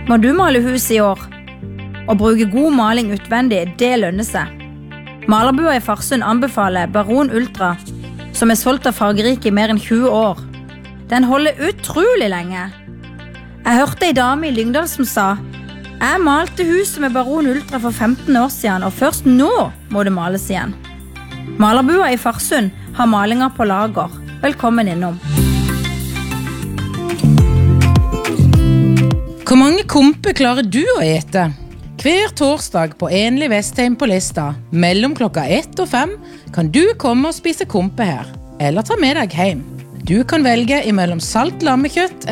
Må du male huset i år? Å bruke god maling utvendig, det lønner seg. Malerbua i Farsund anbefaler Baron Ultra, som solgt av Fargerike i mer enn 20 år. Den holder utrolig lenge. Jeg hørte en dame i Lyngdal som sa: «Jeg malte huset med Baron Ultra for 15 år siden, og først nå må det males igjen.» Malerbua i Farsund har malinger på lager. Velkommen innom. Hvor mange kompe klarer du å ete? Hver torsdag på Enlig Vestheim på Lista, mellom klokka 1 og 5, kan du komme og spise kompe her, eller ta med deg hjem. Du kan velge imellom salt lammekjøtt